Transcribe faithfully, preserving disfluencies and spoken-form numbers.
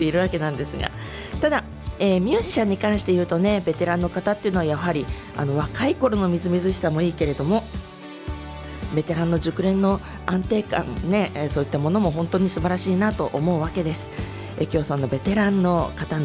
ているわけなんですが、ただ、えー、ミュージシャンに関して言うとね、ベテランの方っていうのはやはりあの若い頃のみずみずしさもいいけれども、ベテランの熟練の安定感ね、えー、そういったものも本当に素晴らしいなと思うわけです。えー、京さんのベテランの方の